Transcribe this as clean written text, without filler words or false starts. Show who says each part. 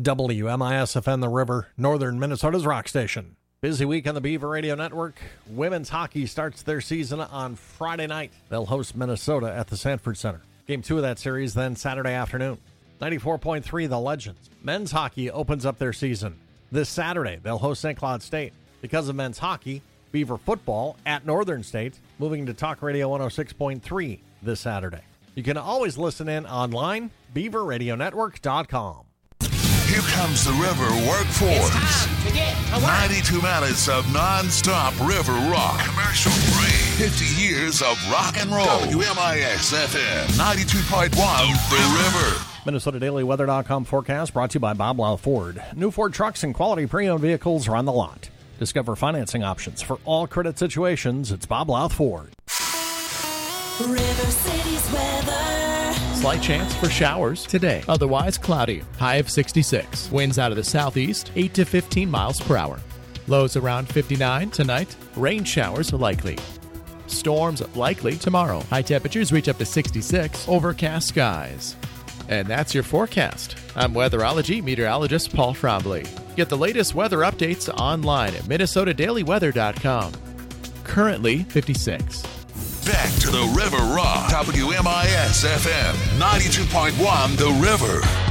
Speaker 1: WMIS-FM The River, northern Minnesota's rock station. Busy week on the Beaver Radio Network. Women's hockey starts their season on Friday night. They'll host Minnesota at the Sanford Center. Game 2 of that series then Saturday afternoon. 94.3 The Legends. Men's hockey opens up their season. This Saturday, they'll host St. Cloud State. Because of men's hockey, Beaver football at Northern State, moving to Talk Radio 106.3 this Saturday. You can always listen in online, beaverradionetwork.com.
Speaker 2: Here comes the River Workforce. It's time to get to work. 92 minutes of non-stop river rock. Commercial free. 50 years of rock and roll. WMIS-FM 92.1 The River.
Speaker 1: MinnesotaDailyWeather.com forecast brought to you by Bob Lau Ford. New Ford trucks and quality pre-owned vehicles are on the lot. Discover financing options for all credit situations. It's Bob Lau Ford.
Speaker 3: River City's weather.
Speaker 4: Slight chance for showers today. Otherwise cloudy. High of 66. Winds out of the southeast, 8 to 15 miles per hour. Lows around 59 tonight. Rain showers likely. Storms likely tomorrow. High temperatures reach up to 66. Overcast skies. And that's your forecast. I'm weatherology meteorologist Paul Frombley. Get the latest weather updates online at MinnesotaDailyWeather.com. Currently 56.
Speaker 2: Back to the River Rock. WMIS-FM 92.1 The River.